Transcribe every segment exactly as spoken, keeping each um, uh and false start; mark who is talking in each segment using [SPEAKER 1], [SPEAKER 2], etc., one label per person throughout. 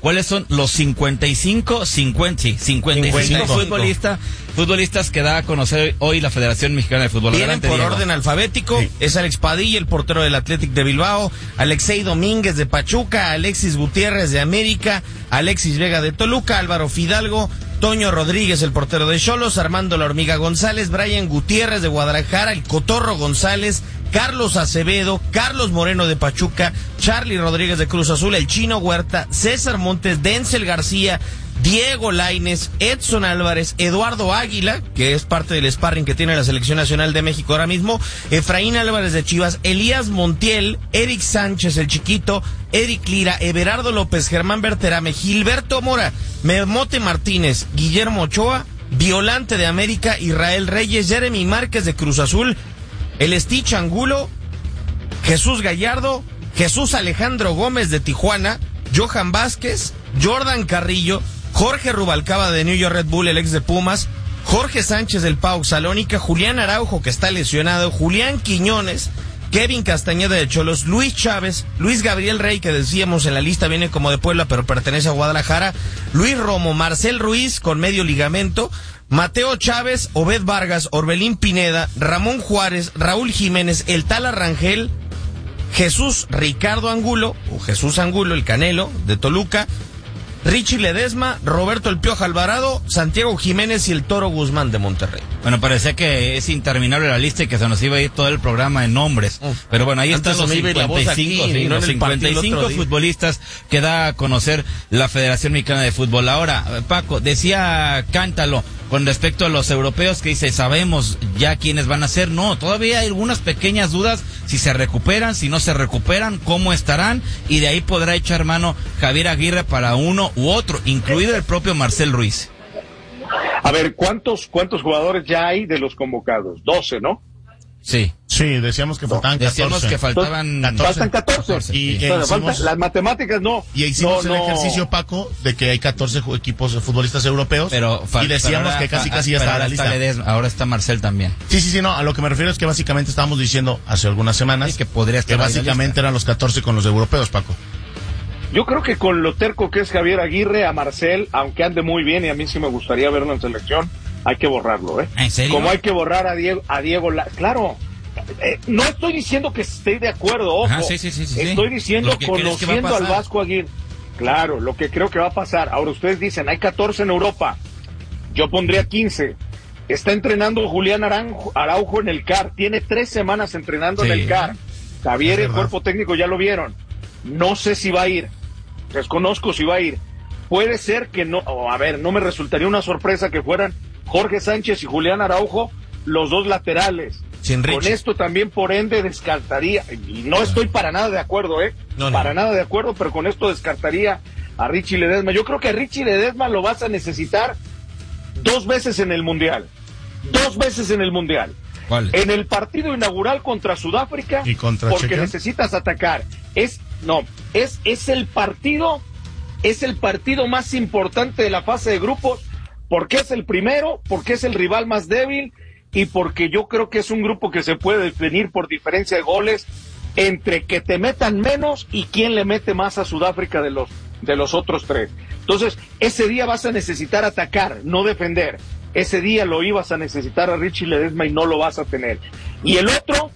[SPEAKER 1] cuáles son los cincuenta y cinco, cincuenta, sí, cincuenta y cinco, cincuenta y cinco futbolistas, futbolistas que da a conocer hoy la Federación Mexicana de Fútbol.
[SPEAKER 2] Vienen
[SPEAKER 1] Adelante,
[SPEAKER 2] por
[SPEAKER 1] Diego.
[SPEAKER 2] orden alfabético, sí. Es Alex Padilla, el portero del Athletic de Bilbao, Alexei Domínguez de Pachuca, Alexis Gutiérrez de América, Alexis Vega de Toluca, Álvaro Fidalgo, Toño Rodríguez, el portero de Xolos, Armando La Hormiga González, Brian Gutiérrez de Guadalajara, el Cotorro González, Carlos Acevedo, Carlos Moreno de Pachuca, Charlie Rodríguez de Cruz Azul, el Chino Huerta, César Montes, Denzel García, Diego Lainez, Edson Álvarez, Eduardo Águila, que es parte del sparring que tiene la Selección Nacional de México ahora mismo, Efraín Álvarez de Chivas, Elías Montiel, Eric Sánchez, el Chiquito, Eric Lira, Everardo López, Germán Berterame, Gilberto Mora, Memote Martínez, Guillermo Ochoa, Violante de América, Israel Reyes, Jeremy Márquez de Cruz Azul, el Stitch Angulo, Jesús Gallardo, Jesús Alejandro Gómez de Tijuana, Johan Vázquez, Jordan Carrillo, Jorge Rubalcaba de New York Red Bull, el ex de Pumas, Jorge Sánchez del P A O K Salónica, Julián Araujo, que está lesionado, Julián Quiñones, Kevin Castañeda de Xolos, Luis Chávez, Luis Gabriel Rey, que decíamos en la lista viene como de Puebla, pero pertenece a Guadalajara, Luis Romo, Marcel Ruiz, con medio ligamento, Mateo Chávez, Obed Vargas, Orbelín Pineda, Ramón Juárez, Raúl Jiménez, el Tala Rangel, Jesús Ricardo Angulo, o Jesús Angulo, el Canelo, de Toluca, Richie Ledesma, Roberto El Piojo Alvarado, Santiago Jiménez y el Toro Guzmán de Monterrey.
[SPEAKER 1] Bueno, parecía que es interminable la lista y que se nos iba a ir todo el programa en nombres. Uh, Pero bueno, ahí están los cincuenta y cinco, sí, los cincuenta y cinco futbolistas que da a conocer la Federación Mexicana de Fútbol. Ahora, Paco, decía Cántalo con respecto a los europeos que dice, sabemos ya quiénes van a ser. No, todavía hay algunas pequeñas dudas si se recuperan, si no se recuperan, cómo estarán, y de ahí podrá echar mano Javier Aguirre para uno u otro, incluido el propio Marcel Ruiz.
[SPEAKER 3] A ver, ¿cuántos cuántos jugadores ya hay de los convocados? doce, ¿no?
[SPEAKER 1] Sí.
[SPEAKER 4] Sí, decíamos que faltaban catorce.
[SPEAKER 1] Decíamos que faltaban
[SPEAKER 3] catorce. Faltan catorce.
[SPEAKER 4] catorce. Y,
[SPEAKER 3] sí.
[SPEAKER 4] e hicimos,
[SPEAKER 3] faltan, las matemáticas no.
[SPEAKER 4] Y hicimos
[SPEAKER 3] no,
[SPEAKER 4] el
[SPEAKER 3] no.
[SPEAKER 4] ejercicio, Paco, de que hay catorce equipos de futbolistas europeos.
[SPEAKER 1] Pero
[SPEAKER 4] y decíamos
[SPEAKER 1] ahora,
[SPEAKER 4] que casi casi ya estaba la lista.
[SPEAKER 1] Ledesma, ahora está Marcel también.
[SPEAKER 4] Sí, sí, sí, no. A lo que me refiero es que básicamente estábamos diciendo hace algunas semanas
[SPEAKER 1] sí, que, podría estar
[SPEAKER 4] que básicamente eran los catorce con los europeos, Paco.
[SPEAKER 3] Yo creo que con lo terco que es Javier Aguirre, a Marcel, aunque ande muy bien y a mí sí me gustaría verlo en selección, hay que borrarlo, ¿eh?
[SPEAKER 1] ¿En serio?
[SPEAKER 3] Como hay que borrar a Diego, a Diego La... Claro, eh, no estoy diciendo que esté de acuerdo, ojo.
[SPEAKER 1] Ajá, sí, sí, sí, sí,
[SPEAKER 3] estoy diciendo
[SPEAKER 1] que
[SPEAKER 3] conociendo al Vasco Aguirre. Claro, lo que creo que va a pasar. Ahora ustedes dicen, hay catorce en Europa. Yo pondría quince. Está entrenando Julián Aranjo, Araujo en el C A R. Tiene tres semanas entrenando sí. en el C A R. Javier, el cuerpo técnico, ya lo vieron. No sé si va a ir. Desconozco si va a ir. Puede ser que no, oh, a ver, no me resultaría una sorpresa que fueran Jorge Sánchez y Julián Araujo los dos laterales.
[SPEAKER 2] Sin
[SPEAKER 3] Con esto también, por ende, descartaría, y no estoy para nada de acuerdo, ¿eh? No, no. Para nada de acuerdo, pero con esto descartaría a Richie Ledesma. Yo creo que a Richie Ledesma lo vas a necesitar dos veces en el Mundial. Dos veces en el Mundial.
[SPEAKER 1] ¿Cuál?
[SPEAKER 3] En el partido inaugural contra Sudáfrica,
[SPEAKER 4] ¿Y contra
[SPEAKER 3] porque
[SPEAKER 4] Chequia?
[SPEAKER 3] necesitas atacar. Es, no, es, es el partido, es el partido más importante de la fase de grupos, porque es el primero, porque es el rival más débil, y porque yo creo que es un grupo que se puede definir por diferencia de goles entre que te metan menos y quién le mete más a Sudáfrica de los, de los otros tres. Entonces, ese día vas a necesitar atacar, no defender. Ese día lo ibas a necesitar a Richie Ledesma y no lo vas a tener. Y el otro,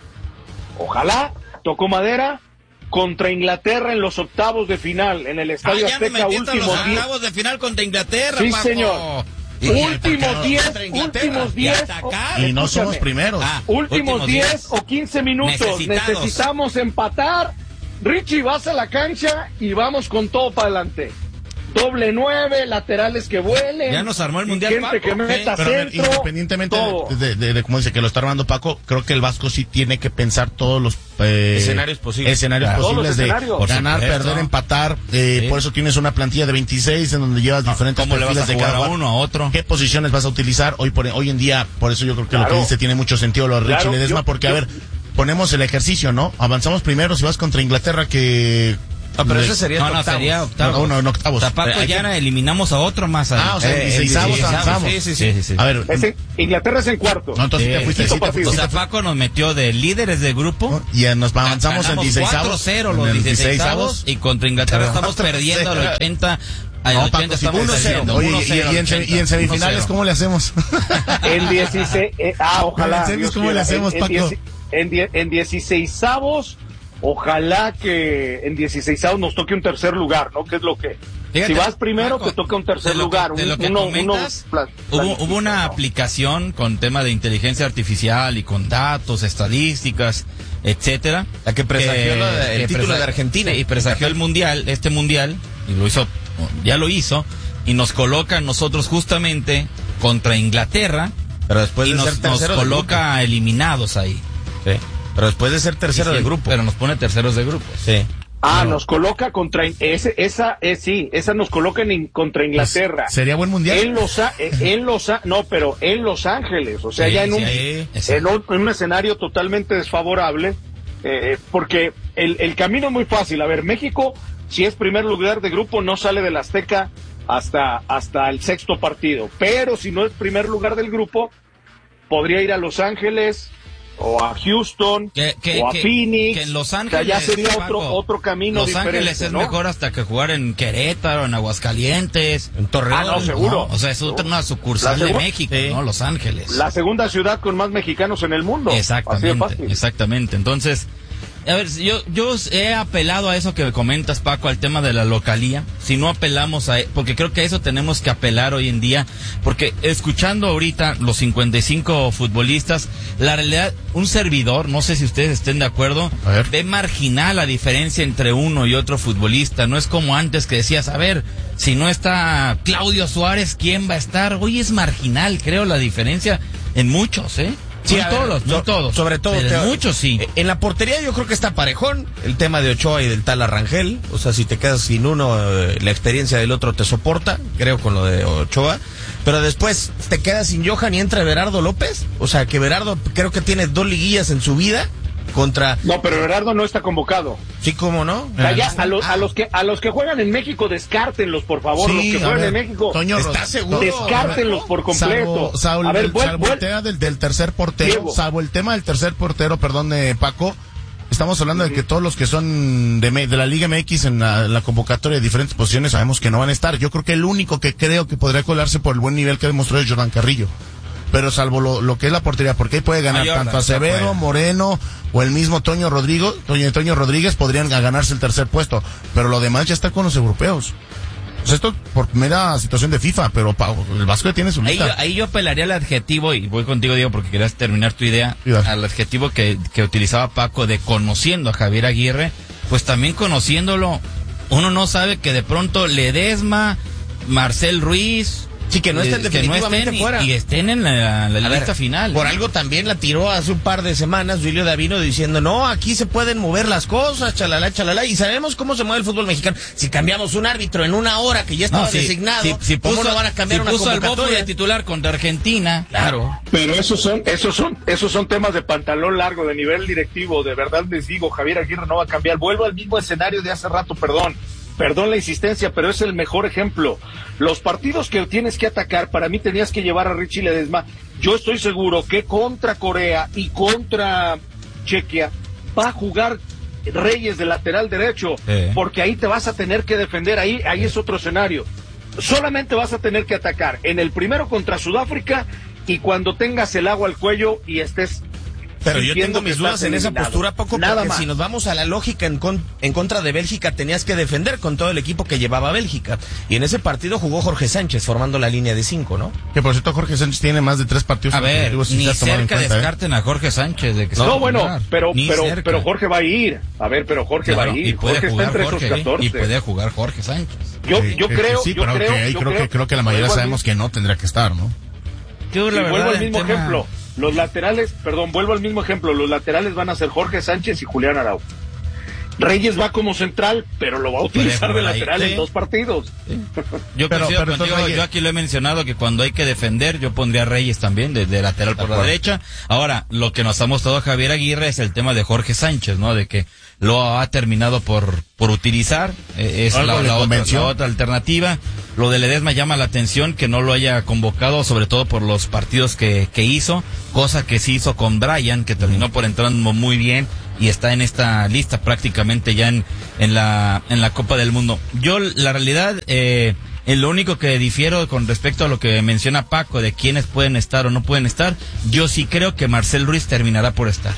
[SPEAKER 3] ojalá, tocó madera, contra Inglaterra en los octavos de final, en el Estadio
[SPEAKER 1] ah,
[SPEAKER 3] Azteca, últimos
[SPEAKER 1] los octavos de final contra Inglaterra,
[SPEAKER 3] sí,
[SPEAKER 1] Paco.
[SPEAKER 3] señor. Últimos diez, últimos diez,
[SPEAKER 4] y, y no somos primeros.
[SPEAKER 3] Ah, últimos diez o quince minutos, necesitamos empatar. Richie, vas a la cancha y vamos con todo para adelante. Doble nueve, laterales que vuelen.
[SPEAKER 1] Ya nos armó el mundial,
[SPEAKER 3] gente
[SPEAKER 1] Paco,
[SPEAKER 3] que meta
[SPEAKER 4] Pero
[SPEAKER 3] centro,
[SPEAKER 4] independientemente de, de, de, de cómo dice que lo está armando Paco, creo que el Vasco sí tiene que pensar todos los eh,
[SPEAKER 2] escenarios posibles,
[SPEAKER 4] escenarios
[SPEAKER 2] claro.
[SPEAKER 4] posibles de
[SPEAKER 3] escenarios.
[SPEAKER 4] ganar, perder, empatar. Eh, sí. Por eso tienes una plantilla de veintiséis en donde llevas no, diferentes
[SPEAKER 1] ¿cómo
[SPEAKER 4] perfiles
[SPEAKER 1] le vas a
[SPEAKER 4] de cada
[SPEAKER 1] a uno a otro?
[SPEAKER 4] ¿Qué posiciones vas a utilizar hoy por hoy en día? Por eso yo creo que
[SPEAKER 3] claro.
[SPEAKER 4] lo que dice tiene mucho sentido lo de Richie
[SPEAKER 3] claro,
[SPEAKER 4] Ledesma,
[SPEAKER 3] yo,
[SPEAKER 4] porque
[SPEAKER 3] yo,
[SPEAKER 4] a ver, ponemos el ejercicio, ¿no? Avanzamos primero si vas contra Inglaterra que
[SPEAKER 2] No, pero ese sería
[SPEAKER 1] no, no, sería octavos.
[SPEAKER 4] No, no, no, octavos.
[SPEAKER 1] Tapaco
[SPEAKER 4] eh,
[SPEAKER 1] ya
[SPEAKER 4] que...
[SPEAKER 1] eliminamos a otro más.
[SPEAKER 4] Ah, o sea, eh, dieciseisavos avanzamos.
[SPEAKER 1] Sí, sí, sí, sí, sí.
[SPEAKER 4] A ver,
[SPEAKER 3] en, Inglaterra es en cuarto.
[SPEAKER 4] No, entonces sí, te fuiste.
[SPEAKER 3] Sí,
[SPEAKER 4] Sí, te fuiste.
[SPEAKER 1] O sea, Paco nos metió de líderes de grupo.
[SPEAKER 4] Y nos avanzamos en dieciseisavos.
[SPEAKER 1] cuatro cero los dieciseisavos. Y contra Inglaterra estamos perdiendo al ochenta. Al
[SPEAKER 4] no,
[SPEAKER 1] ochenta
[SPEAKER 4] Paco,
[SPEAKER 1] estamos
[SPEAKER 4] uno cero.
[SPEAKER 1] perdiendo.
[SPEAKER 4] Oye,
[SPEAKER 1] uno cero
[SPEAKER 4] y, y, en, y en semifinales, ¿cómo le hacemos?
[SPEAKER 3] En dieciséis. Eh, ah, ojalá.
[SPEAKER 4] En semis, ¿cómo le hacemos,
[SPEAKER 3] en,
[SPEAKER 4] Paco?
[SPEAKER 3] En, en, die, en dieciseisavos, ojalá que en dieciseisavos nos toque un tercer lugar, ¿no? Que es lo que... Fíjate, si vas primero, Paco, te toca un tercer lugar.
[SPEAKER 1] De lo que
[SPEAKER 3] uno,
[SPEAKER 1] comentas,
[SPEAKER 3] uno,
[SPEAKER 1] hubo, hubo una
[SPEAKER 3] no.
[SPEAKER 1] aplicación con tema de inteligencia artificial y con datos, estadísticas, etcétera.
[SPEAKER 2] La que presagió la de, el
[SPEAKER 1] que
[SPEAKER 2] título
[SPEAKER 1] presa,
[SPEAKER 2] de Argentina.
[SPEAKER 1] Y presagió el mundial, este mundial, y lo hizo, ya lo hizo, y nos coloca nosotros justamente contra Inglaterra,
[SPEAKER 2] pero después
[SPEAKER 1] y
[SPEAKER 2] de
[SPEAKER 1] nos,
[SPEAKER 2] ser tercero
[SPEAKER 1] nos coloca
[SPEAKER 2] de
[SPEAKER 1] eliminados ahí.
[SPEAKER 2] Sí. Pero después de ser tercero
[SPEAKER 1] sí,
[SPEAKER 2] de grupo.
[SPEAKER 1] Pero nos pone terceros de grupo.
[SPEAKER 2] Sí.
[SPEAKER 3] Ah,
[SPEAKER 2] no.
[SPEAKER 3] nos coloca contra ese, esa, es sí, esa nos coloca en, contra Inglaterra.
[SPEAKER 4] Pues, ¿sería buen mundial?
[SPEAKER 3] En Los, en Los, no, pero en Los Ángeles, o sea,
[SPEAKER 1] sí,
[SPEAKER 3] ya en un,
[SPEAKER 1] sí,
[SPEAKER 3] en un, en un escenario totalmente desfavorable, eh, porque el, el camino es muy fácil. A ver, México, si es primer lugar de grupo, no sale del Azteca hasta, hasta el sexto partido, pero si no es primer lugar del grupo, podría ir a Los Ángeles, o a Houston,
[SPEAKER 1] que, que,
[SPEAKER 3] o a
[SPEAKER 1] que,
[SPEAKER 3] Phoenix,
[SPEAKER 1] que en Los Ángeles,
[SPEAKER 3] o sea, ya sería
[SPEAKER 1] Paco,
[SPEAKER 3] otro otro camino
[SPEAKER 1] Los
[SPEAKER 3] diferente,
[SPEAKER 1] Ángeles es
[SPEAKER 3] ¿no?
[SPEAKER 1] mejor hasta que jugar en Querétaro, en Aguascalientes,
[SPEAKER 2] en Torreón.
[SPEAKER 3] Ah, no, seguro.
[SPEAKER 1] ¿no? O sea, es otra, una sucursal de México, sí. ¿no? Los Ángeles.
[SPEAKER 3] La segunda ciudad con más mexicanos en el mundo.
[SPEAKER 1] Exactamente, exactamente. Entonces, a ver, yo, yo he apelado a eso que comentas, Paco, al tema de la localía. Si no apelamos a... Porque creo que a eso tenemos que apelar hoy en día. Porque escuchando ahorita los cincuenta y cinco futbolistas, la realidad, un servidor, no sé si ustedes estén de acuerdo, ve marginal la diferencia entre uno y otro futbolista. No es como antes que decías, a ver, si no está Claudio Suárez, ¿quién va a estar? Hoy es marginal, creo, la diferencia en muchos, ¿eh?
[SPEAKER 2] Sí,
[SPEAKER 1] no todos, ver, no so, todos.
[SPEAKER 2] Sobre todo,
[SPEAKER 1] pero muchos sí.
[SPEAKER 2] En la portería yo creo que está parejón el tema de Ochoa y del tal Arrangel. O sea, si te quedas sin uno, eh, la experiencia del otro te soporta, creo, con lo de Ochoa. Pero después te quedas sin Johan y entra Berardo López. O sea, que Berardo creo que tiene dos liguillas en su vida contra...
[SPEAKER 3] No, pero Berardo no está convocado.
[SPEAKER 2] Sí, ¿cómo no?
[SPEAKER 3] O sea, ya, a, lo, a los que a los que juegan en México, descártenlos, por favor. Sí, los que juegan ver, en México,
[SPEAKER 4] Toño,
[SPEAKER 3] ¿estás seguro? Descártenlos por completo.
[SPEAKER 4] Salvo, salvo,
[SPEAKER 3] a ver, vuel,
[SPEAKER 4] salvo
[SPEAKER 3] vuel,
[SPEAKER 4] el tema del, del tercer portero, Diego. salvo el tema del tercer portero, perdón, eh, Paco, estamos hablando uh-huh. de que todos los que son de, de la Liga M X en la, en la convocatoria de diferentes posiciones sabemos que no van a estar. Yo creo que el único que creo que podría colarse por el buen nivel que demostró es Jordan Carrillo. Pero salvo lo, lo que es la portería, porque ahí puede ganar Jordan, tanto Acevedo, Moreno o el mismo Toño Rodrigo, Toño, Toño Rodríguez podrían ganarse el tercer puesto, pero lo demás ya está con los europeos. O sea, esto por mera situación de FIFA, pero el Vasco tiene su lista.
[SPEAKER 1] Ahí, ahí yo apelaría al adjetivo, y voy contigo, Diego, porque querías terminar tu idea, yeah. al adjetivo que, que utilizaba Paco de conociendo a Javier Aguirre, pues también conociéndolo, uno no sabe que de pronto Ledesma, Marcel Ruiz...
[SPEAKER 2] Sí, que no estén definitivamente
[SPEAKER 1] no estén
[SPEAKER 2] fuera.
[SPEAKER 1] Y, y estén en la, la lista
[SPEAKER 2] ver,
[SPEAKER 1] final.
[SPEAKER 2] Por algo también la tiró hace un par de semanas Julio Davino diciendo, no, aquí se pueden mover las cosas, chalala, chalala, y sabemos cómo se mueve el fútbol mexicano. Si cambiamos un árbitro en una hora que ya estaba no, si,
[SPEAKER 1] si,
[SPEAKER 2] designado,
[SPEAKER 1] si puso,
[SPEAKER 2] ¿cómo no van a cambiar
[SPEAKER 1] si
[SPEAKER 2] una
[SPEAKER 1] puso
[SPEAKER 2] convocatoria?
[SPEAKER 1] Al Bobo de titular contra Argentina.
[SPEAKER 2] Claro.
[SPEAKER 3] Pero esos son, esos son, esos son temas de pantalón largo, de nivel directivo. De verdad les digo, Javier Aguirre no va a cambiar. Vuelvo al mismo escenario de hace rato, perdón. Perdón la insistencia, pero es el mejor ejemplo. Los partidos que tienes que atacar, para mí tenías que llevar a Richie Ledesma. Yo estoy seguro que contra Corea y contra Chequia va a jugar Reyes de lateral derecho, eh. porque ahí te vas a tener que defender, ahí, ahí es otro escenario. Solamente vas a tener que atacar en el primero contra Sudáfrica y cuando tengas el agua al cuello y estés...
[SPEAKER 2] Pero yo tengo mis dudas en esa postura, Paco, porque más. Si nos vamos a la lógica en, con, en contra de Bélgica, tenías que defender con todo el equipo que llevaba Bélgica. Y en ese partido jugó Jorge Sánchez, formando la línea de cinco, ¿no?
[SPEAKER 4] Que por cierto, Jorge Sánchez tiene más de tres partidos.
[SPEAKER 1] A ver, ni cerca cuenta, descarten
[SPEAKER 4] ¿eh?
[SPEAKER 1] a Jorge Sánchez. De que
[SPEAKER 3] no, bueno, pero pero, pero Jorge va a ir. A ver, pero Jorge
[SPEAKER 1] claro,
[SPEAKER 3] va a ir.
[SPEAKER 1] Y puede
[SPEAKER 3] Jorge
[SPEAKER 1] jugar
[SPEAKER 3] está entre
[SPEAKER 1] Jorge,
[SPEAKER 3] esos catorce.
[SPEAKER 1] Y puede jugar Jorge Sánchez.
[SPEAKER 3] Yo, yo
[SPEAKER 4] sí,
[SPEAKER 3] creo,
[SPEAKER 4] sí,
[SPEAKER 3] yo
[SPEAKER 4] pero
[SPEAKER 3] creo,
[SPEAKER 4] que ahí
[SPEAKER 3] yo
[SPEAKER 4] creo,
[SPEAKER 3] creo
[SPEAKER 4] que, creo que la mayoría sabemos que no tendría que estar, ¿no?
[SPEAKER 1] Yo, la
[SPEAKER 3] y
[SPEAKER 1] verdad,
[SPEAKER 3] vuelvo al mismo
[SPEAKER 1] tema...
[SPEAKER 3] ejemplo. Los laterales, perdón, vuelvo al mismo ejemplo. Los laterales van a ser Jorge Sánchez y Julián Araujo. Reyes va como central, pero lo va a utilizar de lateral en dos partidos.
[SPEAKER 1] Sí. Yo pero, pero contigo, Reyes... yo aquí lo he mencionado que cuando hay que defender, yo pondría a Reyes también de, de lateral por la derecha. Ahora, lo que nos ha mostrado Javier Aguirre es el tema de Jorge Sánchez, ¿no? De que lo ha terminado por por utilizar, eh, es la, la, otra, la otra alternativa. Lo de Ledesma llama la atención que no lo haya convocado, sobre todo por los partidos que, que hizo, cosa que sí hizo con Brian, que terminó por entrar muy bien y está en esta lista prácticamente ya en, en la en la Copa del Mundo. Yo, la realidad, eh, en lo único que difiero con respecto a lo que menciona Paco de quiénes pueden estar o no pueden estar, yo sí creo que Marcel Ruiz terminará por estar.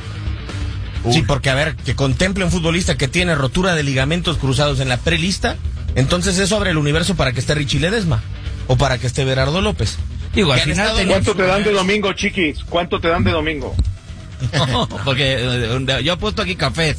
[SPEAKER 2] Sí, porque a ver, que contemple un futbolista que tiene rotura de ligamentos cruzados en la prelista, entonces eso abre el universo para que esté Richie Ledesma o para que esté Berardo López.
[SPEAKER 3] Digo, al final, ¿cuánto te dan de domingo, chiquis? ¿Cuánto te dan de domingo?
[SPEAKER 1] No, porque eh, yo he puesto aquí cafés.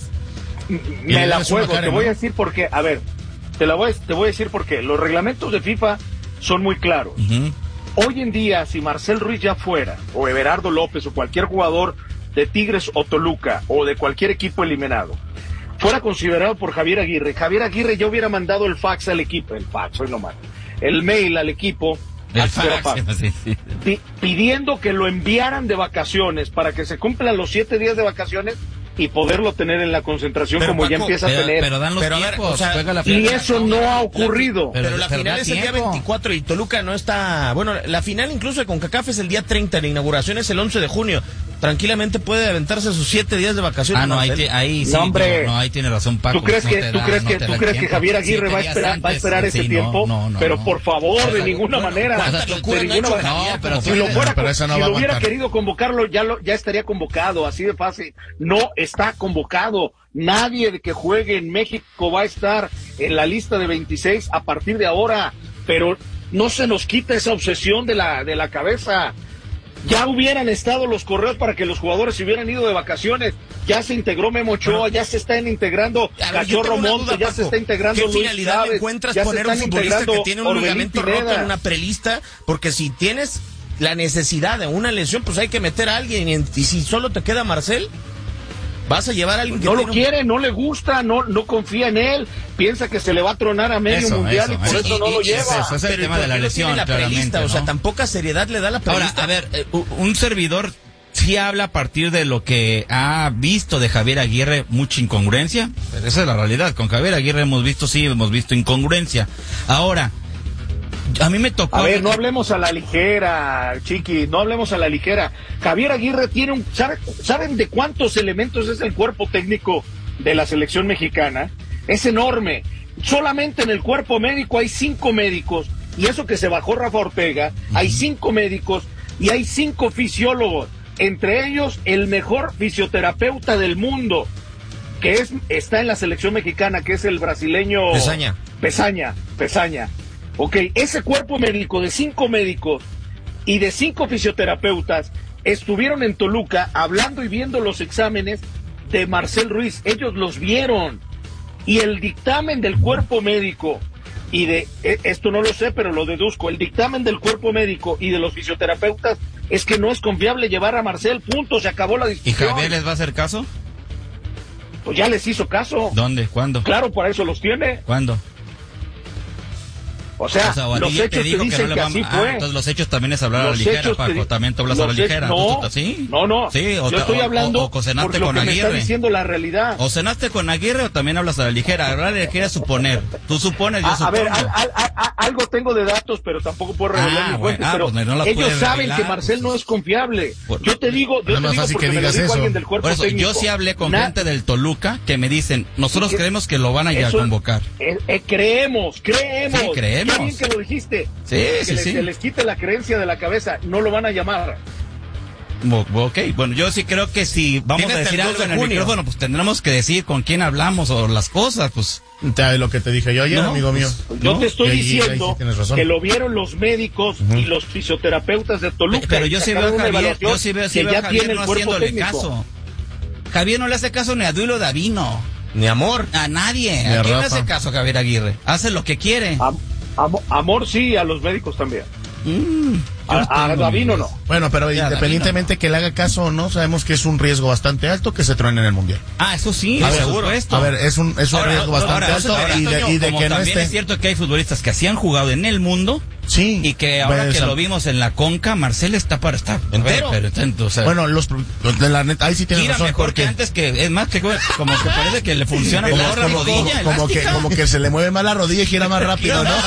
[SPEAKER 3] Me la juego, te voy a decir por qué. A ver, te la voy, te voy a decir por qué. Los reglamentos de FIFA son muy claros. Uh-huh. Hoy en día, si Marcel Ruiz ya fuera, o Everardo López, o cualquier jugador de Tigres o Toluca, o de cualquier equipo eliminado, fuera considerado por Javier Aguirre, Javier Aguirre ya hubiera mandado el fax al equipo, el fax, hoy no mal, el mail al equipo,
[SPEAKER 1] el fax, fax sí, sí.
[SPEAKER 3] P- pidiendo que lo enviaran de vacaciones para que se cumplan los siete días de vacaciones y poderlo tener en la concentración, pero como Paco, ya empieza
[SPEAKER 1] pero,
[SPEAKER 3] a tener.
[SPEAKER 1] Pero dan los pero tiempos,
[SPEAKER 3] o sea, la y eso no ha ocurrido.
[SPEAKER 2] La, pero, pero la pero final es el día veinticuatro y Toluca no está... Bueno, la final incluso de CONCACAF es el día treinta, la inauguración es el once de junio. Tranquilamente puede aventarse sus siete días de vacaciones.
[SPEAKER 1] Ah, no, ahí, te, ahí sí,
[SPEAKER 3] no, hombre,
[SPEAKER 1] no, ahí tiene razón Paco.
[SPEAKER 3] ¿Tú crees que, no ¿tú da, crees no que, ¿tú crees que Javier Aguirre va a esperar, antes, va a esperar ese sí, tiempo?
[SPEAKER 1] No, no,
[SPEAKER 3] pero
[SPEAKER 1] no.
[SPEAKER 3] por favor,
[SPEAKER 1] o sea,
[SPEAKER 3] de ninguna
[SPEAKER 1] bueno,
[SPEAKER 3] manera.
[SPEAKER 1] De ninguna manera. No, pero
[SPEAKER 3] si lo, fuera,
[SPEAKER 4] pero eso no
[SPEAKER 3] si
[SPEAKER 4] va
[SPEAKER 3] lo
[SPEAKER 4] a
[SPEAKER 3] hubiera querido convocarlo, ya lo, ya estaría convocado, así de fácil. No está convocado. Nadie de que juegue en México va a estar en la lista de veintiséis a partir de ahora, pero no se nos quita esa obsesión de la, de la cabeza. Ya hubieran estado los correos para que los jugadores se hubieran ido de vacaciones. Ya se integró Memo Ochoa, bueno, ya se están integrando Cachorro Montes, ya se está integrando
[SPEAKER 2] ¿Qué
[SPEAKER 3] Luis
[SPEAKER 2] finalidad
[SPEAKER 3] Chávez,
[SPEAKER 2] encuentras poner un futbolista que tiene un ligamento roto en una prelista? Porque si tienes la necesidad de una lesión, pues hay que meter a alguien. Y si solo te queda Marcel, vas a llevar a alguien que
[SPEAKER 3] no lo
[SPEAKER 2] un...
[SPEAKER 3] quiere, no le gusta, no no confía en él, piensa que se le va a tronar a medio
[SPEAKER 1] eso,
[SPEAKER 3] mundial
[SPEAKER 1] eso,
[SPEAKER 3] y por
[SPEAKER 1] eso,
[SPEAKER 3] eso
[SPEAKER 1] y,
[SPEAKER 3] no
[SPEAKER 1] y,
[SPEAKER 3] lo lleva.
[SPEAKER 1] Eso, eso es el
[SPEAKER 2] pero
[SPEAKER 1] tema de la lesión,
[SPEAKER 2] la prelista, ¿no? O sea, tan poca seriedad le da la prelista.
[SPEAKER 1] Ahora, a ver, eh, un servidor sí habla a partir de lo que ha visto de Javier Aguirre, mucha incongruencia, pero esa es la realidad. Con Javier Aguirre hemos visto, sí, hemos visto incongruencia. Ahora, a mí me tocó...
[SPEAKER 3] A ver, no hablemos a la ligera, Chiqui, no hablemos a la ligera. Javier Aguirre tiene un... ¿sabe, ¿Saben de cuántos elementos es el cuerpo técnico de la selección mexicana? Es enorme. Solamente en el cuerpo médico hay cinco médicos, y eso que se bajó Rafa Ortega, uh-huh. Hay cinco médicos y hay cinco fisiólogos, entre ellos el mejor fisioterapeuta del mundo, que es está en la selección mexicana, que es el brasileño...
[SPEAKER 2] Pesaña.
[SPEAKER 3] Pesaña, Pesaña. Ok, ese cuerpo médico de cinco médicos y de cinco fisioterapeutas estuvieron en Toluca hablando y viendo los exámenes de Marcel Ruiz. Ellos los vieron. Y el dictamen del cuerpo médico y de, esto no lo sé, pero lo deduzco, el dictamen del cuerpo médico y de los fisioterapeutas es que no es confiable llevar a Marcel, punto, se acabó la discusión.
[SPEAKER 1] ¿Y Javier les va a hacer caso?
[SPEAKER 3] Pues ya les hizo caso.
[SPEAKER 1] ¿Dónde? ¿Cuándo?
[SPEAKER 3] Claro, por eso los tiene.
[SPEAKER 1] ¿Cuándo?
[SPEAKER 3] O sea, o sea los hechos te, te dicen que, no que así
[SPEAKER 1] ah,
[SPEAKER 3] fue.
[SPEAKER 1] Entonces los hechos también es hablar los a la ligera, Paco. Te, también te hablas a la ligera.
[SPEAKER 3] No,
[SPEAKER 1] ¿Tú, ¿sí?
[SPEAKER 3] no, no.
[SPEAKER 1] Sí, o,
[SPEAKER 3] yo estoy
[SPEAKER 1] o,
[SPEAKER 3] hablando
[SPEAKER 1] o, o cenaste
[SPEAKER 3] por
[SPEAKER 1] con
[SPEAKER 3] lo que
[SPEAKER 1] Aguirre.
[SPEAKER 3] me está diciendo la realidad.
[SPEAKER 1] O cenaste con Aguirre o también hablas a la ligera. Hablar a la ligera es suponer. Tú supones, yo
[SPEAKER 3] a,
[SPEAKER 1] supongo.
[SPEAKER 3] A ver, a, a, a, algo tengo de datos, pero tampoco puedo revelar
[SPEAKER 1] ah,
[SPEAKER 3] mis
[SPEAKER 1] bueno,
[SPEAKER 3] fuentes.
[SPEAKER 1] ah,
[SPEAKER 3] pero
[SPEAKER 1] pues no
[SPEAKER 3] ellos saben
[SPEAKER 1] revelar,
[SPEAKER 3] que Marcel no es confiable.
[SPEAKER 1] Por,
[SPEAKER 3] yo te digo, yo te digo porque me lo dijo alguien del cuerpo
[SPEAKER 1] eso,
[SPEAKER 3] técnico.
[SPEAKER 1] Yo sí hablé con Na gente del Toluca que me dicen, nosotros que, creemos que lo van a ir a convocar.
[SPEAKER 3] Eh, eh, creemos, creemos.
[SPEAKER 1] Sí, creemos.
[SPEAKER 3] Qué bien que lo dijiste.
[SPEAKER 1] Sí,
[SPEAKER 3] que
[SPEAKER 1] sí,
[SPEAKER 3] les,
[SPEAKER 1] sí.
[SPEAKER 3] Se les quite la creencia de la cabeza, no lo van a llamar.
[SPEAKER 1] Ok, bueno, yo sí creo que si vamos a decir algo en el micrófono, pues tendremos que decir con quién hablamos o las cosas, pues.
[SPEAKER 4] Lo que te dije yo ayer, no, amigo mío.
[SPEAKER 3] Pues, yo
[SPEAKER 4] ¿no?
[SPEAKER 3] te estoy
[SPEAKER 4] ahí,
[SPEAKER 3] diciendo
[SPEAKER 4] ahí sí
[SPEAKER 3] que lo vieron los médicos uh-huh. y los fisioterapeutas de Toluca.
[SPEAKER 1] Pero yo sí veo a Javier, yo sí veo, sí veo a Javier no haciéndole caso. Javier no le hace caso ni a Duilo Davino.
[SPEAKER 2] Ni Amor.
[SPEAKER 1] A nadie.
[SPEAKER 4] Ni
[SPEAKER 1] ¿A,
[SPEAKER 4] a
[SPEAKER 1] quién le
[SPEAKER 4] Rafa.
[SPEAKER 1] hace caso Javier Aguirre? Hace lo que quiere.
[SPEAKER 3] Am, am, amor sí, a los médicos también.
[SPEAKER 1] Mm.
[SPEAKER 3] A, a Davino no.
[SPEAKER 4] Bueno, pero ya, independientemente no. que le haga caso o no, sabemos que es un riesgo bastante alto que se truene en el Mundial.
[SPEAKER 1] Ah, eso sí,
[SPEAKER 4] a ver,
[SPEAKER 1] seguro.
[SPEAKER 4] A ver, es un, es un
[SPEAKER 1] ahora,
[SPEAKER 4] riesgo bastante
[SPEAKER 1] ahora,
[SPEAKER 4] alto
[SPEAKER 1] ahora,
[SPEAKER 4] y de,
[SPEAKER 1] Toño,
[SPEAKER 4] y de
[SPEAKER 1] como
[SPEAKER 4] que no
[SPEAKER 1] también
[SPEAKER 4] esté...
[SPEAKER 1] es cierto que hay futbolistas que así han jugado en el mundo.
[SPEAKER 4] Sí.
[SPEAKER 1] Y que ahora pues, que lo vimos en la Conca, Marcel está para estar entero. Pero, pero, o sea,
[SPEAKER 4] bueno, los, de la neta, ahí sí tienes razón.
[SPEAKER 1] Mejor
[SPEAKER 4] porque
[SPEAKER 1] que antes que, es más que como que parece que le funciona como,
[SPEAKER 4] como, la rodilla. Como, como, que, como que se le mueve más la rodilla y gira más rápido, ¿no?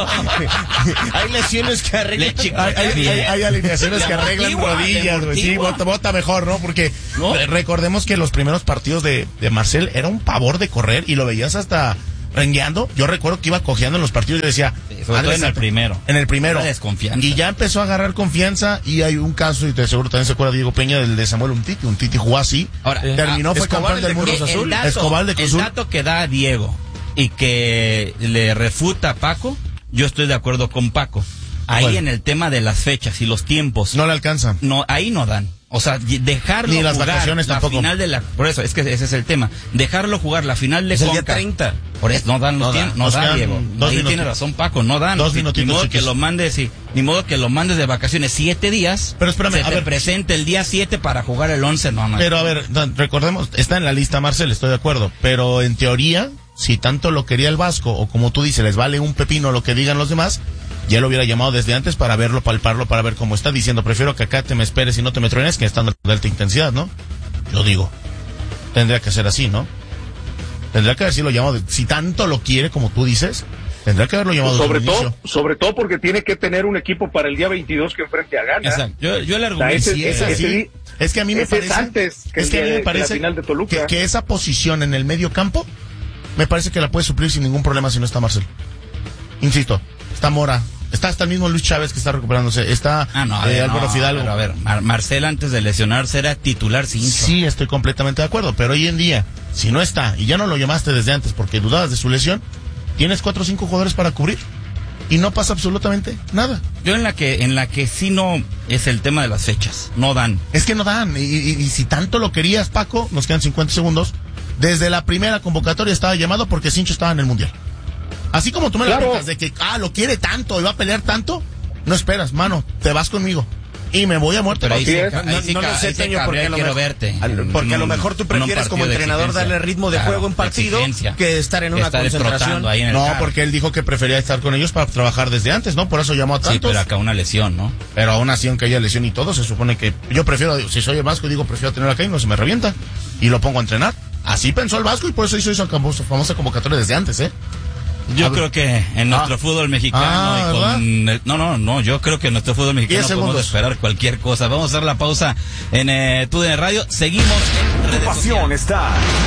[SPEAKER 2] Hay lesiones que arreglan.
[SPEAKER 4] Hay, hay, hay, hay alineaciones que arreglan rodillas, güey. Sí, bota, bota mejor, ¿no? Porque ¿no? recordemos que los primeros partidos de, de Marcel era un pavor de correr y lo veías hasta rengueando. Yo recuerdo que iba cojeando en los partidos y decía,
[SPEAKER 1] sí, sobre todo en el primero.
[SPEAKER 4] En el primero.
[SPEAKER 1] Desconfianza.
[SPEAKER 4] Y ya empezó a agarrar confianza y hay un caso, y de seguro también se acuerda Diego Peña, del de Samuel Umtiti. Umtiti jugó así.
[SPEAKER 1] Ahora,
[SPEAKER 4] terminó,
[SPEAKER 1] ah,
[SPEAKER 4] fue campeón del mundo azul.
[SPEAKER 1] Dato, Escobar de Cruz Azul. El dato que da Diego y que le refuta a Paco, yo estoy de acuerdo con Paco. Ahí bueno. en el tema de las fechas y los tiempos.
[SPEAKER 4] No le alcanzan.
[SPEAKER 1] No, ahí no dan. O sea, dejarlo
[SPEAKER 4] Ni las
[SPEAKER 1] jugar
[SPEAKER 4] vacaciones
[SPEAKER 1] la
[SPEAKER 4] tampoco.
[SPEAKER 1] final de la, por eso, es que ese es el tema. Dejarlo jugar la final de
[SPEAKER 2] es
[SPEAKER 1] Conca.
[SPEAKER 2] El día treinta.
[SPEAKER 1] Por eso no dan los no tiempos, no dan, Diego. Ahí minutos. Tiene razón Paco, no dan.
[SPEAKER 4] Dos minutitos.
[SPEAKER 1] Ni modo que lo mandes, sí, ni modo que lo mandes de vacaciones siete días.
[SPEAKER 4] Pero espérame,
[SPEAKER 1] se
[SPEAKER 4] a
[SPEAKER 1] te
[SPEAKER 4] ver,
[SPEAKER 1] presente el día siete para jugar el once, no, no.
[SPEAKER 4] Pero a ver, recordemos, está en la lista Marcel, estoy de acuerdo, pero en teoría, si tanto lo quería el Vasco, o como tú dices, les vale un pepino lo que digan los demás, ya lo hubiera llamado desde antes para verlo, palparlo, para ver cómo está, diciendo, prefiero que acá te me esperes y no te me truenes que estando de alta intensidad, ¿no? Yo digo, tendría que ser así, ¿no? Tendría que haber sido llamado, si tanto lo quiere, como tú dices, tendría que haberlo llamado
[SPEAKER 3] sobre
[SPEAKER 4] desde
[SPEAKER 3] todo,
[SPEAKER 4] el inicio.
[SPEAKER 3] Sobre todo porque tiene que tener un equipo para el día veintidós que enfrente a Ghana.
[SPEAKER 1] Exacto. Yo, yo le argumento,
[SPEAKER 3] ese,
[SPEAKER 1] si es
[SPEAKER 3] ese,
[SPEAKER 1] así,
[SPEAKER 3] ese,
[SPEAKER 4] es que a mí me parece,
[SPEAKER 3] es antes que,
[SPEAKER 4] es que a mí me parece
[SPEAKER 3] que,
[SPEAKER 4] que, que esa posición en el medio campo, me parece que la puede suplir sin ningún problema si no está Marcel. Insisto, está Mora, está hasta el mismo Luis Chávez que está recuperándose, está
[SPEAKER 1] ah, no,
[SPEAKER 4] eh,
[SPEAKER 1] ver,
[SPEAKER 4] Álvaro
[SPEAKER 1] no,
[SPEAKER 4] Fidalgo.
[SPEAKER 1] Pero a ver, Mar Marcel antes de lesionarse era titular sin hincho.
[SPEAKER 4] Sí, estoy completamente de acuerdo, pero hoy en día, si no está, y ya no lo llamaste desde antes porque dudabas de su lesión, tienes cuatro o cinco jugadores para cubrir. Y no pasa absolutamente nada.
[SPEAKER 1] Yo en la que en la que sí no es el tema de las fechas, no dan.
[SPEAKER 4] Es que no dan, y, y, y si tanto lo querías, Paco, nos quedan cincuenta segundos, desde la primera convocatoria estaba llamado porque Sincho estaba en el Mundial. Así como tú me claro. la cuentas de que, ah, lo quiere tanto y va a pelear tanto, no esperas, mano, te vas conmigo. Y me voy a muerte.
[SPEAKER 1] Pero ahí sí,
[SPEAKER 2] no, no, sí, no lo sé, Toño, porque, a lo, mejor, verte. porque a lo mejor tú prefieres como entrenador darle ritmo de claro, juego en partido que estar en una estar concentración.
[SPEAKER 4] Ahí en el no, carro. Porque él dijo que prefería estar con ellos para trabajar desde antes, ¿no? Por eso llamó a tantos.
[SPEAKER 1] Sí, pero acá una lesión, ¿no?
[SPEAKER 4] Pero aún así, aunque haya lesión y todo, se supone que yo prefiero, si soy el Vasco, digo, prefiero tener acá y no se me revienta. Y lo pongo a entrenar. Así pensó el Vasco y por eso hizo esa famosa convocatoria desde antes, ¿eh?
[SPEAKER 1] Yo creo que en nuestro ah. fútbol mexicano
[SPEAKER 4] ah,
[SPEAKER 1] y con el, no, no, no, yo creo que en nuestro fútbol mexicano podemos esperar cualquier cosa. Vamos a hacer la pausa en eh, T U D N Radio. Seguimos en redes
[SPEAKER 5] Tu pasión
[SPEAKER 1] sociales.
[SPEAKER 5] está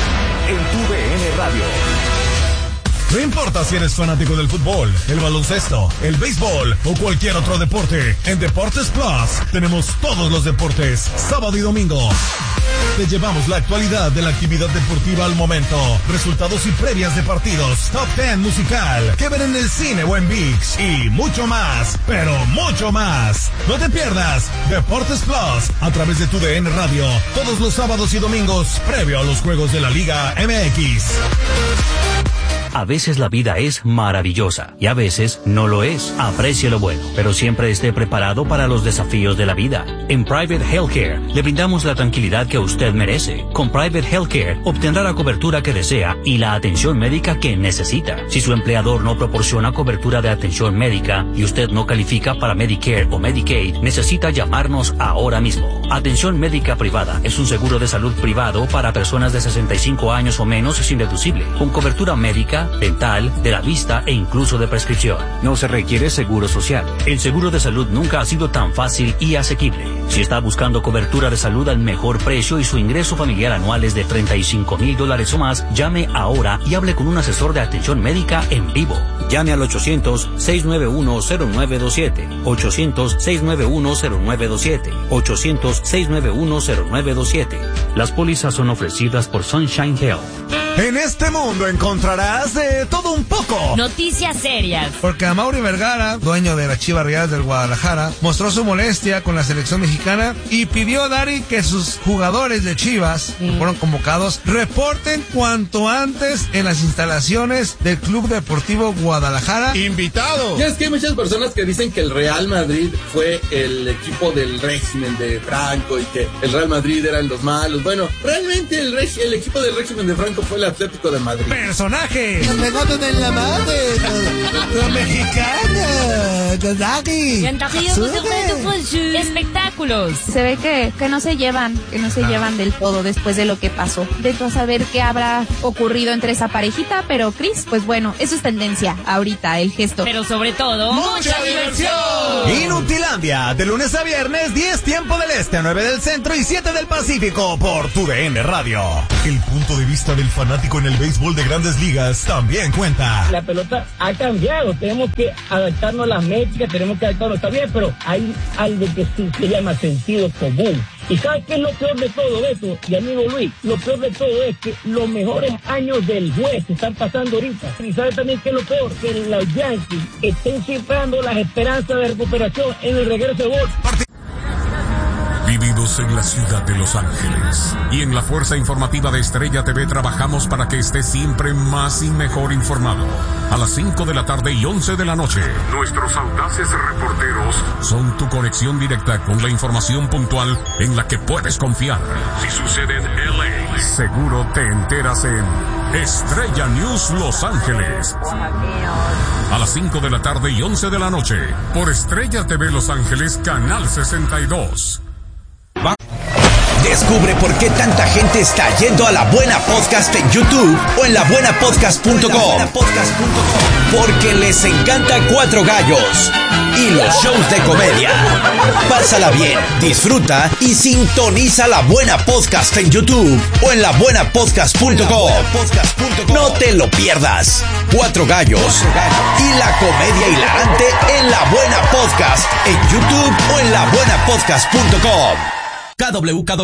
[SPEAKER 5] en T U D N Radio.
[SPEAKER 6] No importa si eres fanático del fútbol, el baloncesto, el béisbol o cualquier otro deporte, en Deportes Plus tenemos todos los deportes, sábado y domingo. Te llevamos la actualidad de la actividad deportiva al momento, resultados y previas de partidos, top ten musical, que ver en el cine o en ViX y mucho más, pero mucho más. No te pierdas Deportes Plus a través de T U D N Radio, todos los sábados y domingos, previo a los juegos de la Liga M X.
[SPEAKER 7] A veces la vida es maravillosa y a veces no lo es. Aprecie lo bueno, pero siempre esté preparado para los desafíos de la vida. En Private Healthcare le brindamos la tranquilidad que usted merece. Con Private Healthcare obtendrá la cobertura que desea y la atención médica que necesita. Si su empleador no proporciona cobertura de atención médica y usted no califica para Medicare o Medicaid, necesita llamarnos ahora mismo. Atención médica privada es un seguro de salud privado para personas de sesenta y cinco años o menos sin deducible, con cobertura médica, dental, de la vista e incluso de prescripción. No se requiere seguro social. El seguro de salud nunca ha sido tan fácil y asequible. Si está buscando cobertura de salud al mejor precio y su ingreso familiar anual es de treinta y cinco mil dólares o más, llame ahora y hable con un asesor de atención médica en vivo. Llame al ochocientos, seis nueve uno, cero nueve dos siete, ochocientos, seis nueve uno, cero nueve dos siete, ochocientos, seis nueve uno, cero nueve dos siete. Las pólizas son ofrecidas por Sunshine Health.
[SPEAKER 6] En este mundo encontrarás de todo un poco.
[SPEAKER 8] Noticias serias.
[SPEAKER 9] Porque Amaury Vergara, dueño de las Chivas Rayadas del Guadalajara, mostró su molestia con la selección mexicana y pidió a Dari que sus jugadores de Chivas, sí. que fueron convocados, reporten cuanto antes en las instalaciones del Club Deportivo Guadalajara.
[SPEAKER 4] ¡Invitado!
[SPEAKER 10] Ya es que hay muchas personas que dicen que el Real Madrid fue el equipo del régimen de Franco y que el Real Madrid eran los malos. Bueno, realmente el, reg- el equipo del régimen de Franco fue el Atlético de Madrid.
[SPEAKER 9] ¡Personajes!
[SPEAKER 11] ¡Los pegotes en la madre! ¡Los mexicanos! ¡Los Dagui!
[SPEAKER 8] Espectáculos.
[SPEAKER 12] Se ve que, que no se llevan, que no se ah. llevan del todo después de lo que pasó. De todo saber qué habrá ocurrido entre esa parejita, pero Chris, pues bueno, eso es tendencia ahorita, el gesto.
[SPEAKER 8] Pero sobre todo,
[SPEAKER 6] ¡mucha diversión! Inutilandia, de lunes a viernes, diez tiempo del este, nueve del centro y siete del Pacífico, por tu D N Radio. El punto de vista del fanático en el béisbol de Grandes Ligas también cuenta.
[SPEAKER 13] La pelota ha cambiado, tenemos que adaptarnos a las métricas, tenemos que adaptarnos, está bien, pero hay algo que sí se llama sentido común. ¿Y sabes qué es lo peor de todo esto? Y amigo Luis, lo peor de todo es que los mejores años del juez se están pasando ahorita. ¿Y sabes también qué es lo peor? Que los Yankees estén cifrando las esperanzas de recuperación en el regreso de gol.
[SPEAKER 14] Vividos en la ciudad de Los Ángeles y en la fuerza informativa de Estrella T V trabajamos para que estés siempre más y mejor informado. A las cinco de la tarde y once de la noche, nuestros audaces reporteros son tu conexión directa con la información puntual en la que puedes confiar. Si sucede en L A, seguro te enteras en Estrella News Los Ángeles. A las cinco de la tarde y once de la noche, por Estrella T V Los Ángeles, Canal sesenta y dos.
[SPEAKER 15] Descubre por qué tanta gente está yendo a La Buena Podcast en YouTube o en la buena podcast punto com. Porque les encanta Cuatro Gallos y los shows de comedia. Pásala bien, disfruta y sintoniza La Buena Podcast en YouTube o en la buena podcast punto com. No te lo pierdas. Cuatro Gallos y la comedia hilarante en La Buena Podcast en YouTube o en la buena podcast punto com. K W K W